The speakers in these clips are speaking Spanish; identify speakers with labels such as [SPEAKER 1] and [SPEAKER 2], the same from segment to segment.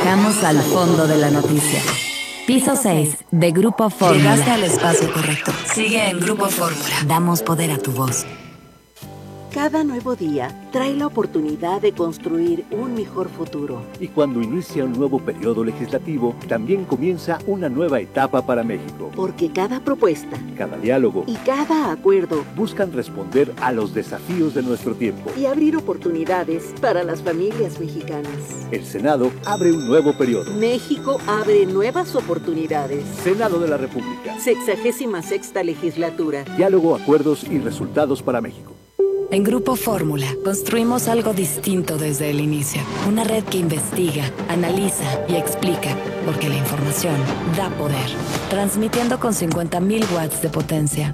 [SPEAKER 1] Bajamos al fondo de la noticia. Piso 6 de Grupo Fórmula.
[SPEAKER 2] Llegaste al espacio correcto.
[SPEAKER 1] Sigue en Grupo Fórmula. Damos poder a tu voz.
[SPEAKER 3] Cada nuevo día trae la oportunidad de construir un mejor futuro.
[SPEAKER 4] Y cuando inicia un nuevo periodo legislativo, también comienza una nueva etapa para México.
[SPEAKER 3] Porque cada propuesta,
[SPEAKER 4] cada diálogo
[SPEAKER 3] y cada acuerdo
[SPEAKER 4] buscan responder a los desafíos de nuestro tiempo
[SPEAKER 3] y abrir oportunidades para las familias mexicanas.
[SPEAKER 4] El Senado abre un nuevo periodo.
[SPEAKER 3] México abre nuevas oportunidades.
[SPEAKER 4] Senado de la República.
[SPEAKER 3] 66ª legislatura.
[SPEAKER 4] Diálogo, acuerdos y resultados para México.
[SPEAKER 1] En Grupo Fórmula construimos algo distinto desde el inicio. Una red que investiga, analiza y explica, porque la información da poder. Transmitiendo con 50,000 watts de potencia.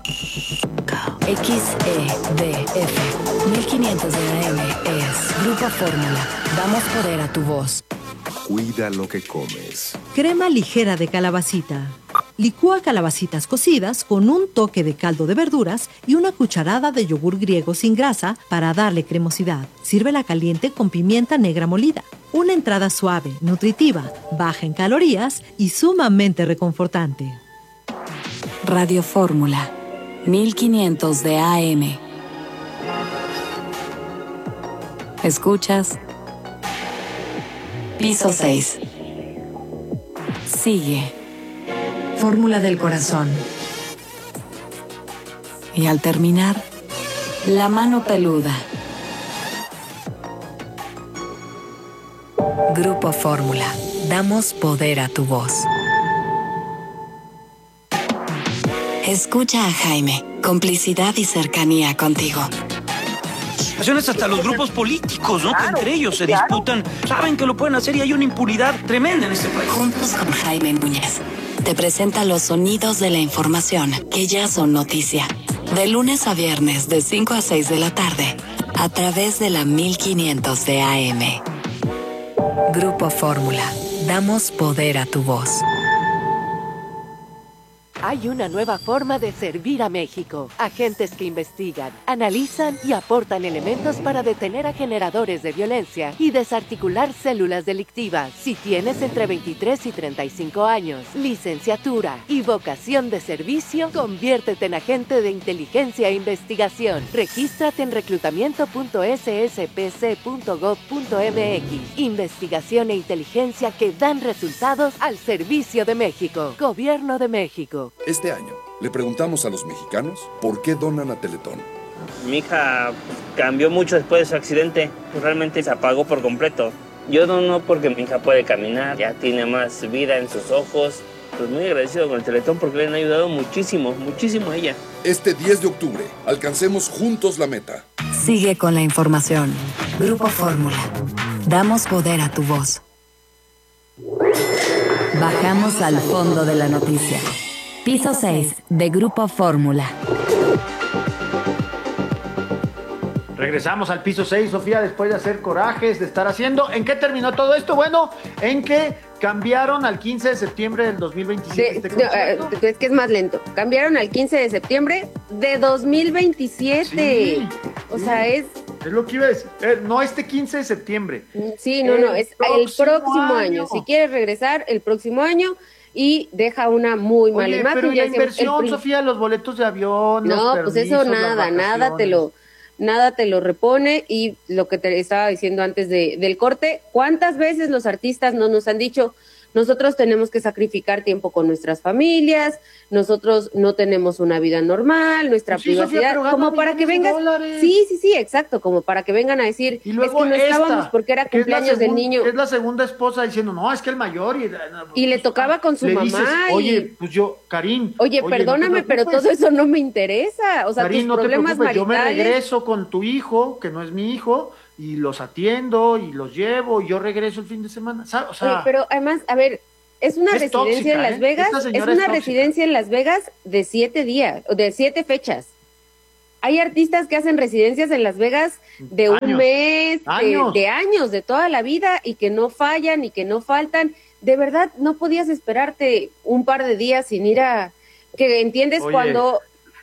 [SPEAKER 1] XEDF 1500 de AM es Grupo Fórmula. Damos poder a tu voz.
[SPEAKER 5] Cuida lo que comes.
[SPEAKER 6] Crema ligera de calabacita. Licúa calabacitas cocidas con un toque de caldo de verduras y una cucharada de yogur griego sin grasa para darle cremosidad. Sírvela caliente con pimienta negra molida. Una entrada suave, nutritiva, baja en calorías y sumamente reconfortante.
[SPEAKER 1] Radio Fórmula 1500 de AM. ¿Escuchas? Piso 6. Sigue. Fórmula del corazón. Y al terminar, la mano peluda. Grupo Fórmula. Damos poder a tu voz. Escucha a Jaime. Complicidad y cercanía contigo.
[SPEAKER 7] Hasta los grupos políticos, ¿no? Claro, que entre ellos se disputan, saben que lo pueden hacer y hay una impunidad tremenda en este país.
[SPEAKER 1] Juntos con Jaime Núñez, te presenta los sonidos de la información que ya son noticia. De lunes a viernes, de 5 a 6 de la tarde, a través de la 1500 de AM. Grupo Fórmula. Damos poder a tu voz.
[SPEAKER 8] Hay una nueva forma de servir a México. Agentes que investigan, analizan y aportan elementos para detener a generadores de violencia y desarticular células delictivas. Si tienes entre 23 y 35 años, licenciatura y vocación de servicio, conviértete en agente de inteligencia e investigación. Regístrate en reclutamiento.sspc.gov.mx. Investigación e inteligencia que dan resultados al servicio de México. Gobierno de México.
[SPEAKER 5] Este año, le preguntamos a los mexicanos por qué donan a Teletón.
[SPEAKER 9] Mi hija cambió mucho después de su accidente, realmente se apagó por completo. Yo dono porque mi hija puede caminar, ya tiene más vida en sus ojos. Pues muy agradecido con el Teletón porque le han ayudado muchísimo, muchísimo a ella.
[SPEAKER 5] Este 10 de octubre, alcancemos juntos la meta.
[SPEAKER 1] Sigue con la información. Grupo Fórmula. Damos poder a tu voz. Bajamos al fondo de la noticia. Piso 6 de Grupo Fórmula.
[SPEAKER 10] Regresamos al piso 6, Sofía, después de hacer corajes, de estar haciendo. ¿En qué terminó todo esto? Bueno, en que cambiaron al 15 de septiembre del 2027.
[SPEAKER 11] Es que es más lento. Cambiaron al 15 de septiembre de 2027. Sí, o sea, es
[SPEAKER 10] lo que iba a decir. No este 15 de septiembre.
[SPEAKER 11] Sí, no, es el próximo año. Si quieres regresar, el próximo año. Y deja una muy mala imagen.
[SPEAKER 10] Pero la inversión, Sofía, los boletos de avión,
[SPEAKER 11] no, pues eso nada te lo repone. Y lo que te estaba diciendo antes del corte, ¿cuántas veces los artistas no nos han dicho: nosotros tenemos que sacrificar tiempo con nuestras familias, nosotros no tenemos una vida normal, nuestra privacidad, Sofía, como para que vengan, sí, exacto, como para que vengan a decir,
[SPEAKER 10] y luego
[SPEAKER 11] es que no estábamos porque era cumpleaños del niño.
[SPEAKER 10] Es la segunda esposa diciendo, no, es que el mayor,
[SPEAKER 11] y le tocaba con su mamá.
[SPEAKER 10] Dices, oye, pues yo, Karin.
[SPEAKER 11] Oye, perdóname, no pero todo eso no me interesa, o sea,
[SPEAKER 10] Karin,
[SPEAKER 11] tus
[SPEAKER 10] no
[SPEAKER 11] problemas
[SPEAKER 10] te preocupes,
[SPEAKER 11] maritales.
[SPEAKER 10] Yo me regreso con tu hijo, que no es mi hijo, y los atiendo y los llevo y yo regreso el fin de semana, o sea,
[SPEAKER 11] oye, pero además, a ver, es una residencia tóxica, en Las Vegas, es una residencia en Las Vegas de 7 días, o de 7 fechas. Hay artistas que hacen residencias en Las Vegas de un mes, de años, de toda la vida, y que no fallan y que no faltan. De verdad, no podías esperarte un par de días sin ir a... Que entiendes. Oye, cuando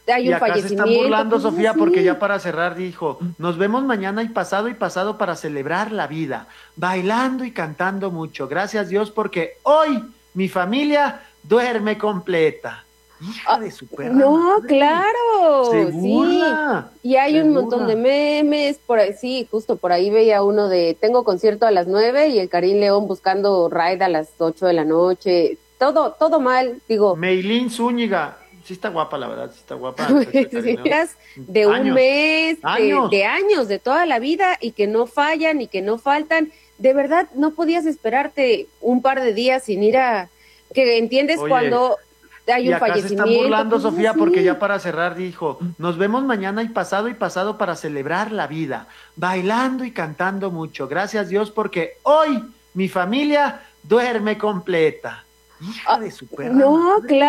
[SPEAKER 11] hay un
[SPEAKER 10] acá
[SPEAKER 11] fallecimiento.
[SPEAKER 10] se están burlando,
[SPEAKER 11] pues,
[SPEAKER 10] Sofía,
[SPEAKER 11] sí.
[SPEAKER 10] porque ya para cerrar dijo, nos vemos mañana y pasado para celebrar la vida, bailando y cantando mucho. Gracias Dios porque hoy mi familia duerme completa. Hija de su perra.
[SPEAKER 11] No,
[SPEAKER 10] madre.
[SPEAKER 11] claro.
[SPEAKER 10] Se burla,
[SPEAKER 11] sí. Y hay un montón de memes. Por ahí, sí, justo por ahí veía uno de tengo concierto a las 9 y el Karim León buscando ride a las 8 de la noche. Todo mal, digo.
[SPEAKER 10] Meilín Zúñiga. Sí está guapa, la verdad, sí está guapa.
[SPEAKER 11] De un mes,
[SPEAKER 10] años.
[SPEAKER 11] de años, de toda la vida, y que no fallan y que no faltan. De verdad, no podías esperarte un par de días sin ir a... Que entiendes. Oye, cuando hay un fallecimiento.
[SPEAKER 10] Se están burlando,
[SPEAKER 11] pues,
[SPEAKER 10] Sofía,
[SPEAKER 11] sí.
[SPEAKER 10] porque ya para cerrar dijo, nos vemos mañana y pasado para celebrar la vida, bailando y cantando mucho. Gracias Dios porque hoy mi familia duerme completa. Hija de su perra.
[SPEAKER 11] No,
[SPEAKER 10] madre.
[SPEAKER 11] claro.